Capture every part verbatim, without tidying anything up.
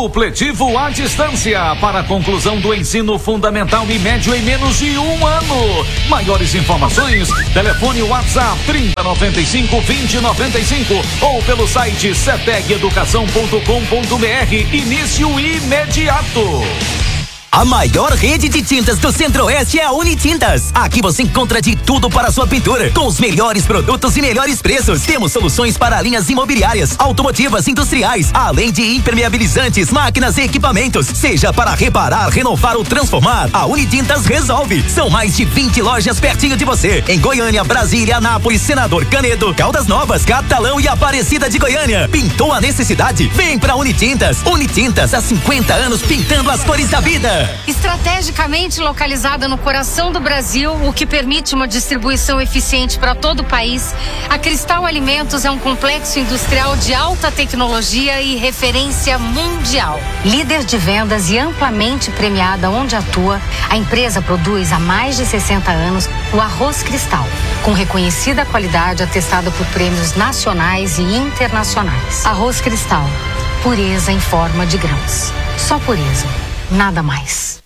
Supletivo à distância para a conclusão do ensino fundamental e médio em menos de um ano. Maiores informações, telefone WhatsApp trinta, noventa e cinco, vinte, noventa e cinco ou pelo site ceteg educação ponto com ponto br. Início imediato. A maior rede de tintas do Centro-Oeste é a Unitintas. Aqui você encontra de tudo para a sua pintura, com os melhores produtos e melhores preços. Temos soluções para linhas imobiliárias, automotivas, industriais, além de impermeabilizantes, máquinas e equipamentos. Seja para reparar, renovar ou transformar, a Unitintas resolve. São mais de vinte lojas pertinho de você, em Goiânia, Brasília, Anápolis, Senador Canedo, Caldas Novas, Catalão e Aparecida de Goiânia. Pintou a necessidade? Vem pra Unitintas. Unitintas, há cinquenta anos pintando as cores da vida. Estrategicamente localizada no coração do Brasil, o que permite uma distribuição eficiente para todo o país, a Cristal Alimentos é um complexo industrial de alta tecnologia e referência mundial. Líder de vendas e amplamente premiada onde atua, a empresa produz há mais de sessenta anos o arroz Cristal, com reconhecida qualidade atestada por prêmios nacionais e internacionais. Arroz Cristal, pureza em forma de grãos. Só pureza. Nada mais.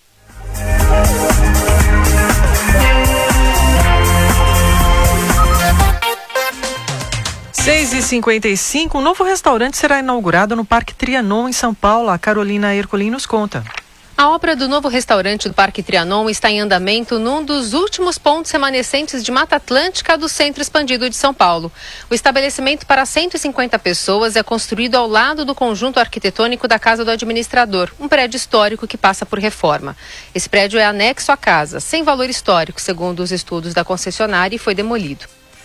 seis e cinquenta e cinco, um novo restaurante será inaugurado no Parque Trianon, em São Paulo. A Carolina Ercolim nos conta. A obra do novo restaurante do Parque Trianon está em andamento num dos últimos pontos remanescentes de Mata Atlântica do Centro Expandido de São Paulo. O estabelecimento para cento e cinquenta pessoas é construído ao lado do conjunto arquitetônico da Casa do Administrador, um prédio histórico que passa por reforma. Esse prédio é anexo à casa, sem valor histórico, segundo os estudos da concessionária, e foi demolido.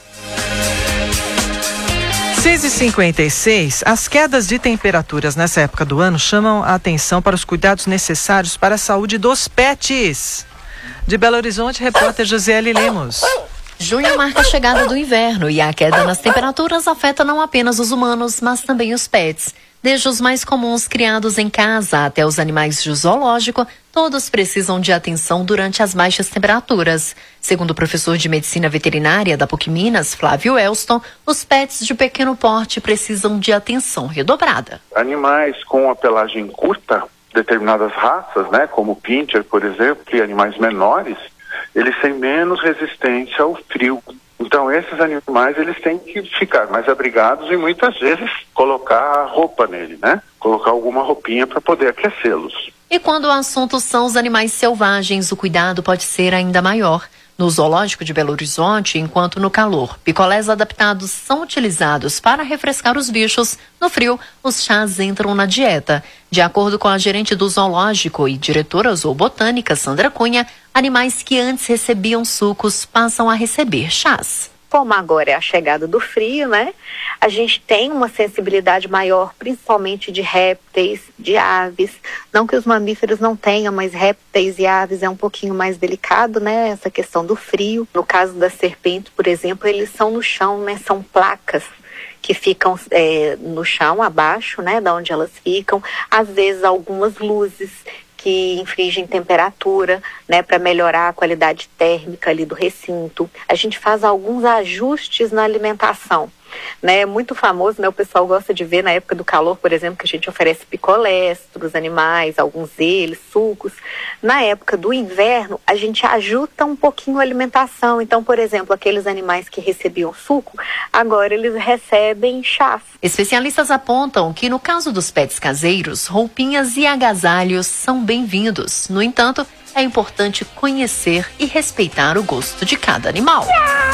seis e cinquenta e seis, as quedas de temperaturas nessa época do ano chamam a atenção para os cuidados necessários para a saúde dos pets. De Belo Horizonte, repórter Josiele Lemos. Junho marca a chegada do inverno e a queda nas temperaturas afeta não apenas os humanos, mas também os pets. Desde os mais comuns criados em casa até os animais de zoológico, todos precisam de atenção durante as baixas temperaturas. Segundo o professor de Medicina Veterinária da PUC Minas, Flávio Elston, os pets de pequeno porte precisam de atenção redobrada. Animais com a pelagem curta, determinadas raças, né, como o pincher, por exemplo, e animais menores, eles têm menos resistência ao frio. Então, esses animais, eles têm que ficar mais abrigados e muitas vezes colocar roupa nele, né? Colocar alguma roupinha para poder aquecê-los. E quando o assunto são os animais selvagens, o cuidado pode ser ainda maior. No Zoológico de Belo Horizonte, enquanto no calor, picolés adaptados são utilizados para refrescar os bichos, no frio, os chás entram na dieta. De acordo com a gerente do zoológico e diretora zoobotânica, Sandra Cunha, animais que antes recebiam sucos passam a receber chás. Como agora é a chegada do frio, né? A gente tem uma sensibilidade maior, principalmente de répteis, de aves. Não que os mamíferos não tenham, mas répteis e aves é um pouquinho mais delicado, né? Essa questão do frio. No caso da serpente, por exemplo, eles são no chão, né? São placas que ficam é, no chão, abaixo, né? Da onde elas ficam. Às vezes, algumas luzes que infligem temperatura, né, para melhorar a qualidade térmica ali do recinto. A gente faz alguns ajustes na alimentação, né, é muito famoso, né, o pessoal gosta de ver na época do calor, por exemplo, que a gente oferece picolés para os animais, alguns deles, sucos. Na época do inverno, a gente ajusta um pouquinho a alimentação. Então, por exemplo, aqueles animais que recebiam suco, agora eles recebem chás. Especialistas apontam que no caso dos pets caseiros, roupinhas e agasalhos são bem-vindos. No entanto, é importante conhecer e respeitar o gosto de cada animal.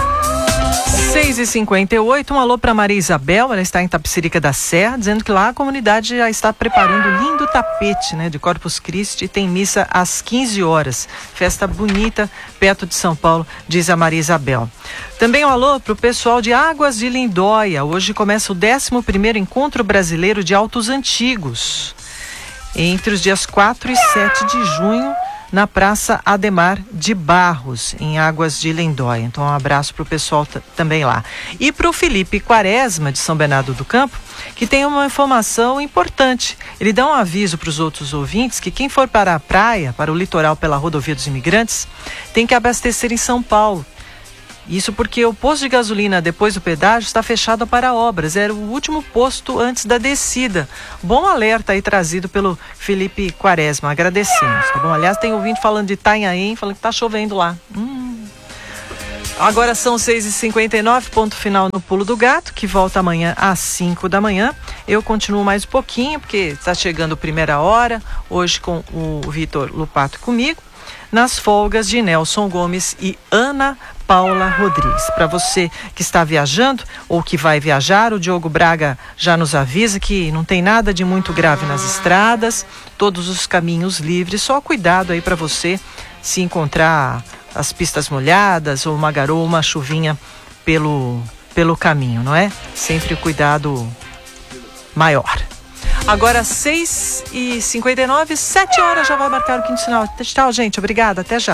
seis e cinquenta e oito, um alô para Maria Isabel, ela está em Tapicerica da Serra, dizendo que lá a comunidade já está preparando um lindo tapete, né, de Corpus Christi, e tem missa às quinze horas. Festa bonita, perto de São Paulo, diz a Maria Isabel. Também um alô para o pessoal de Águas de Lindóia. Hoje começa o décimo primeiro Encontro Brasileiro de Autos Antigos, entre os dias quatro e sete de junho, na Praça Ademar de Barros, em Águas de Lindóia. Então, um abraço para o pessoal t- também lá. E para o Felipe Quaresma, de São Bernardo do Campo, que tem uma informação importante. Ele dá um aviso para os outros ouvintes que quem for para a praia, para o litoral pela Rodovia dos Imigrantes, tem que abastecer em São Paulo. Isso porque o posto de gasolina depois do pedágio está fechado para obras. Era o último posto antes da descida. Bom alerta aí trazido pelo Felipe Quaresma. Agradecemos, tá bom? Aliás, tem ouvinte falando de Itanhaém, falando que tá chovendo lá. Hum. Agora são seis e cinquenta e nove, ponto final no Pulo do Gato, que volta amanhã às cinco da manhã. Eu continuo mais um pouquinho, porque está chegando a primeira hora, hoje com o Vitor Lupato comigo, nas folgas de Nelson Gomes e Ana Paula Rodrigues. Para você que está viajando ou que vai viajar, o Diogo Braga já nos avisa que não tem nada de muito grave nas estradas, todos os caminhos livres, só cuidado aí para você se encontrar as pistas molhadas ou uma garoa, uma chuvinha pelo, pelo caminho, não é? Sempre cuidado maior. Agora seis e cinquenta e nove, sete horas já vai marcar o quinto sinal. Tchau, gente. Obrigada. Até já.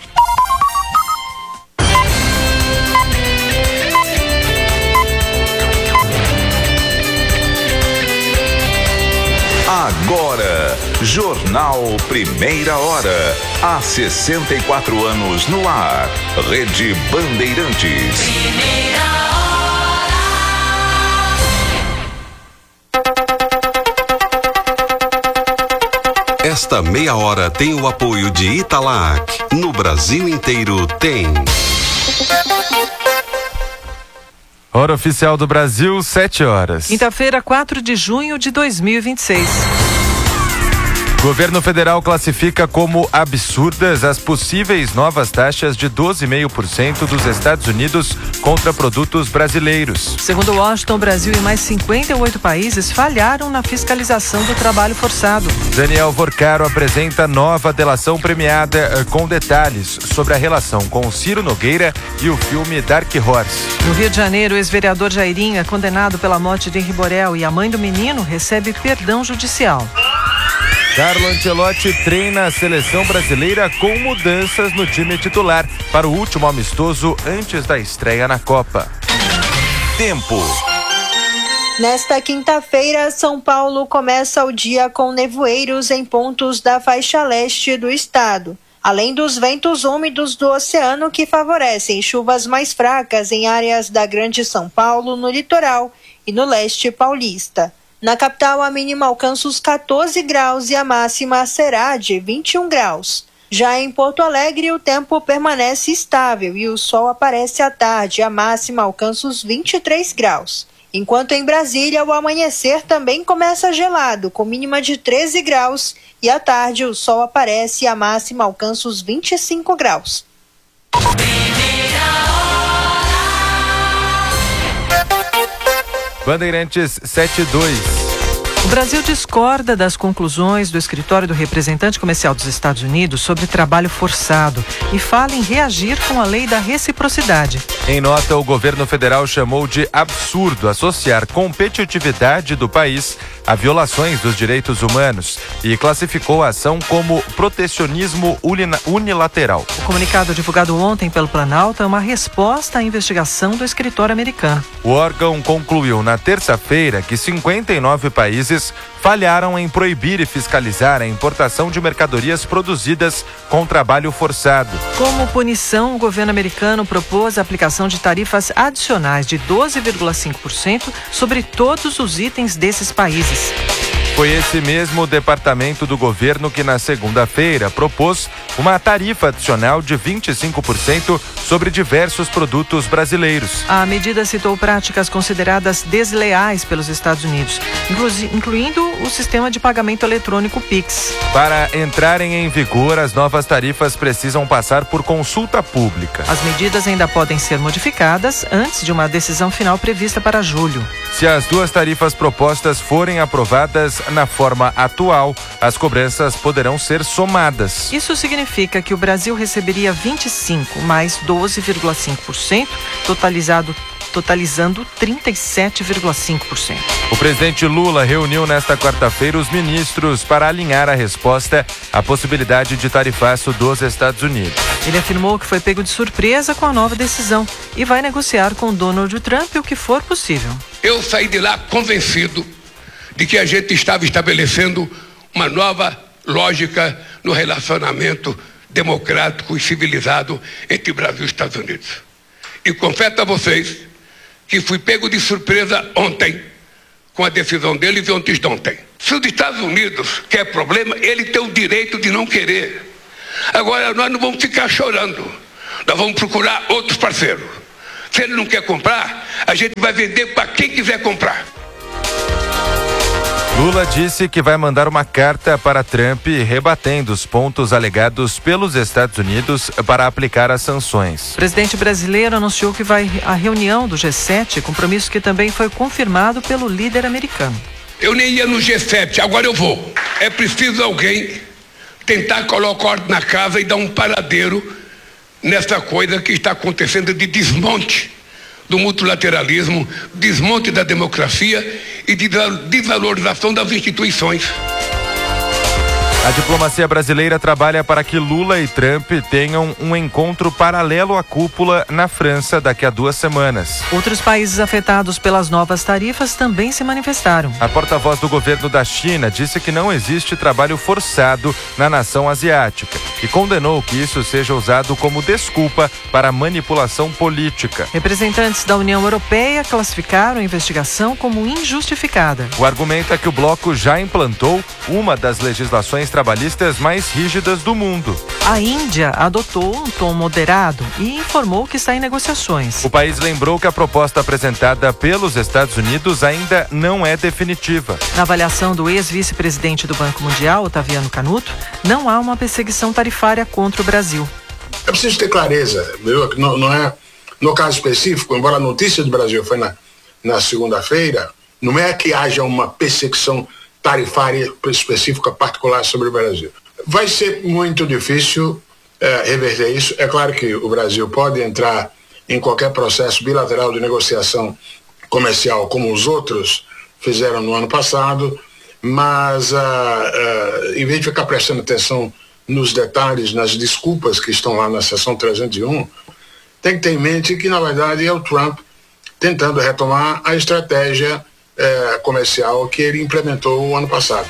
Agora, Jornal Primeira Hora. Há sessenta e quatro anos no ar. Rede Bandeirantes. Primeira hora. Esta meia hora tem o apoio de Italac. No Brasil inteiro tem. Hora oficial do Brasil, sete horas. Quinta-feira, quatro de junho de dois mil e vinte e seis. Governo federal classifica como absurdas as possíveis novas taxas de doze vírgula cinco por cento dos Estados Unidos contra produtos brasileiros. Segundo Washington, o Brasil e mais cinquenta e oito países falharam na fiscalização do trabalho forçado. Daniel Vorcaro apresenta nova delação premiada com detalhes sobre a relação com Ciro Nogueira e o filme Dark Horse. No Rio de Janeiro, o ex-vereador Jairinho é condenado pela morte de Henri Borel e a mãe do menino recebe perdão judicial. Carlo Ancelotti treina a seleção brasileira com mudanças no time titular para o último amistoso antes da estreia na Copa. Tempo. Nesta quinta-feira, São Paulo começa o dia com nevoeiros em pontos da faixa leste do estado, além dos ventos úmidos do oceano que favorecem chuvas mais fracas em áreas da Grande São Paulo, no litoral e no leste paulista. Na capital, a mínima alcança os quatorze graus e a máxima será de vinte e um graus. Já em Porto Alegre, o tempo permanece estável e o sol aparece à tarde. A máxima alcança os vinte e três graus. Enquanto em Brasília, o amanhecer também começa gelado, com mínima de treze graus. E à tarde, o sol aparece e a máxima alcança os vinte e cinco graus. Bandeirantes sete e dois. O Brasil discorda das conclusões do escritório do representante comercial dos Estados Unidos sobre trabalho forçado e fala em reagir com a lei da reciprocidade. Em nota, o governo federal chamou de absurdo associar competitividade do país a violações dos direitos humanos e classificou a ação como protecionismo unilateral. O comunicado divulgado ontem pelo Planalto é uma resposta à investigação do escritório americano. O órgão concluiu na terça-feira que cinquenta e nove países falharam em proibir e fiscalizar a importação de mercadorias produzidas com trabalho forçado. Como punição, o governo americano propôs a aplicação de tarifas adicionais de doze vírgula cinco por cento sobre todos os itens desses países. Foi esse mesmo departamento do governo que na segunda-feira propôs uma tarifa adicional de vinte e cinco por cento sobre diversos produtos brasileiros. A medida citou práticas consideradas desleais pelos Estados Unidos, incluindo o sistema de pagamento eletrônico Pix. Para entrarem em vigor, as novas tarifas precisam passar por consulta pública. As medidas ainda podem ser modificadas antes de uma decisão final prevista para julho. Se as duas tarifas propostas forem aprovadas na forma atual, as cobranças poderão ser somadas. Isso significa que o Brasil receberia vinte e cinco mais doze vírgula cinco por cento, totalizado totalizando trinta e sete vírgula cinco por cento. O presidente Lula reuniu nesta quarta-feira os ministros para alinhar a resposta à possibilidade de tarifaço dos Estados Unidos. Ele afirmou que foi pego de surpresa com a nova decisão e vai negociar com Donald Trump o que for possível. Eu saí de lá convencido de que a gente estava estabelecendo uma nova lógica no relacionamento democrático e civilizado entre Brasil e Estados Unidos. E confesso a vocês que fui pego de surpresa ontem com a decisão deles e ontem de ontem. Se os Estados Unidos quer problema, ele tem o direito de não querer. Agora nós não vamos ficar chorando. Nós vamos procurar outros parceiros. Se ele não quer comprar, a gente vai vender para quem quiser comprar. Lula disse que vai mandar uma carta para Trump rebatendo os pontos alegados pelos Estados Unidos para aplicar as sanções. O presidente brasileiro anunciou que vai à reunião do G sete, compromisso que também foi confirmado pelo líder americano. Eu nem ia no G sete, agora eu vou. É preciso alguém tentar colocar ordem na casa e dar um paradeiro nessa coisa que está acontecendo de desmonte do multilateralismo, desmonte da democracia e de desvalorização das instituições. A diplomacia brasileira trabalha para que Lula e Trump tenham um encontro paralelo à cúpula na França daqui a duas semanas. Outros países afetados pelas novas tarifas também se manifestaram. A porta-voz do governo da China disse que não existe trabalho forçado na nação asiática e condenou que isso seja usado como desculpa para manipulação política. Representantes da União Europeia classificaram a investigação como injustificada. O argumento é que o bloco já implantou uma das legislações trabalhistas mais rígidas do mundo. A Índia adotou um tom moderado e informou que está em negociações. O país lembrou que a proposta apresentada pelos Estados Unidos ainda não é definitiva. Na avaliação do ex-vice-presidente do Banco Mundial, Otaviano Canuto, não há uma perseguição tarifária contra o Brasil. É preciso ter clareza, viu? Não, não é, no caso específico, embora a notícia do Brasil foi na, na segunda-feira, não é que haja uma perseguição tarifária específica particular sobre o Brasil. Vai ser muito difícil é, reverter isso. É claro que o Brasil pode entrar em qualquer processo bilateral de negociação comercial, como os outros fizeram no ano passado, mas uh, uh, em vez de ficar prestando atenção nos detalhes, nas desculpas que estão lá na seção trezentos e um, tem que ter em mente que, na verdade, é o Trump tentando retomar a estratégia É, comercial que ele implementou o ano passado.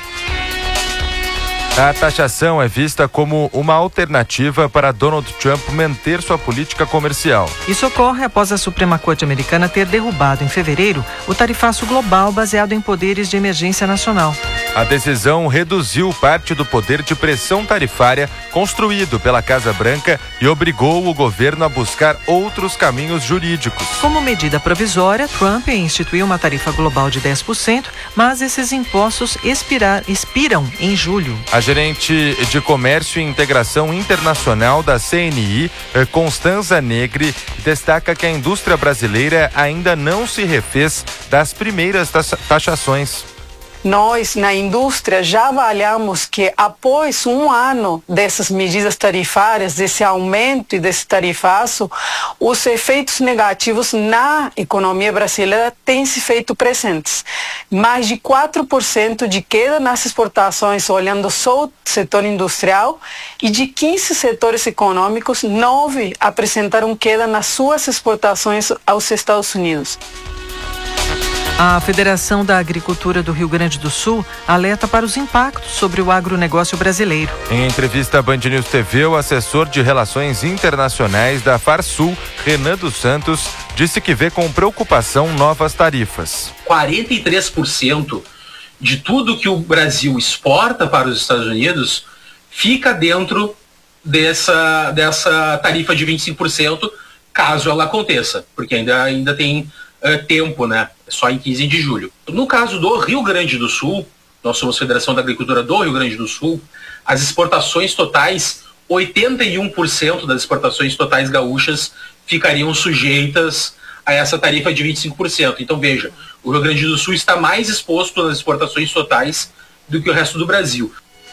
A taxação é vista como uma alternativa para Donald Trump manter sua política comercial. Isso ocorre após a Suprema Corte Americana ter derrubado em fevereiro o tarifaço global baseado em poderes de emergência nacional. A decisão reduziu parte do poder de pressão tarifária construído pela Casa Branca e obrigou o governo a buscar outros caminhos jurídicos. Como medida provisória, Trump instituiu uma tarifa global de dez por cento, mas esses impostos expirar, expiram em julho. A gerente de Comércio e Integração Internacional da C N I, Constanza Negri, destaca que a indústria brasileira ainda não se refez das primeiras taxações. Nós, na indústria, já avaliamos que após um ano dessas medidas tarifárias, desse aumento e desse tarifaço, os efeitos negativos na economia brasileira têm se feito presentes. Mais de quatro por cento de queda nas exportações, olhando só o setor industrial, e de quinze setores econômicos, nove apresentaram queda nas suas exportações aos Estados Unidos. A Federação da Agricultura do Rio Grande do Sul alerta para os impactos sobre o agronegócio brasileiro. Em entrevista à Band News T V, o assessor de Relações Internacionais da Farsul, Renan dos Santos, disse que vê com preocupação novas tarifas. quarenta e três por cento de tudo que o Brasil exporta para os Estados Unidos fica dentro dessa, dessa tarifa de vinte e cinco por cento, caso ela aconteça, porque ainda, ainda tem uh, tempo, né? Só em quinze de julho. No caso do Rio Grande do Sul, nós somos Federação da Agricultura do Rio Grande do Sul, as exportações totais, oitenta e um por cento das exportações totais gaúchas ficariam sujeitas a essa tarifa de vinte e cinco por cento. Então veja, o Rio Grande do Sul está mais exposto nas exportações totais do que o resto do Brasil.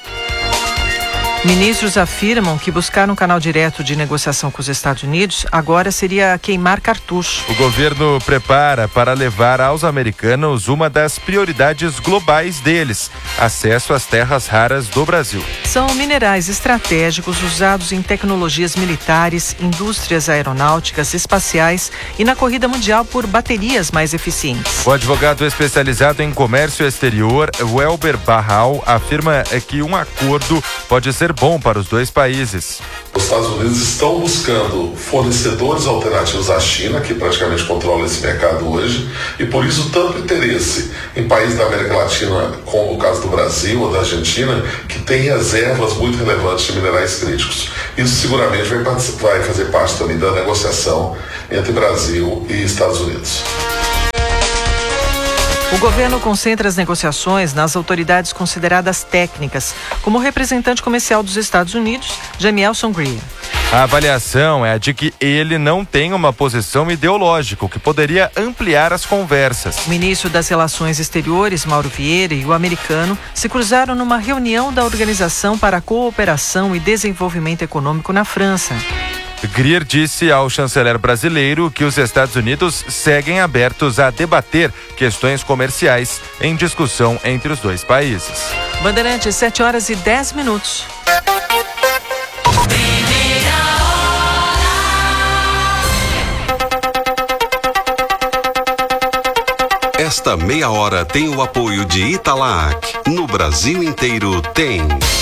Ministros afirmam que buscar um canal direto de negociação com os Estados Unidos agora seria queimar cartucho. O governo prepara para levar aos americanos uma das prioridades globais deles: acesso às terras raras do Brasil. São minerais estratégicos usados em tecnologias militares, indústrias aeronáuticas, espaciais e na corrida mundial por baterias mais eficientes. O advogado especializado em comércio exterior, Welber Barral, afirma que um acordo pode ser ser bom para os dois países. Os Estados Unidos estão buscando fornecedores alternativos à China, que praticamente controla esse mercado hoje, e por isso tanto interesse em países da América Latina, como o caso do Brasil ou da Argentina, que tem reservas muito relevantes de minerais críticos. Isso seguramente vai, vai fazer parte também da negociação entre Brasil e Estados Unidos. O governo concentra as negociações nas autoridades consideradas técnicas, como o representante comercial dos Estados Unidos, Jamielson Greer. A avaliação é a de que ele não tem uma posição ideológica, o que poderia ampliar as conversas. O ministro das Relações Exteriores, Mauro Vieira, e o americano se cruzaram numa reunião da Organização para a Cooperação e Desenvolvimento Econômico na França. Greer disse ao chanceler brasileiro que os Estados Unidos seguem abertos a debater questões comerciais em discussão entre os dois países. Bandeirantes, sete horas e dez minutos. Esta meia hora tem o apoio de Italac. No Brasil inteiro tem.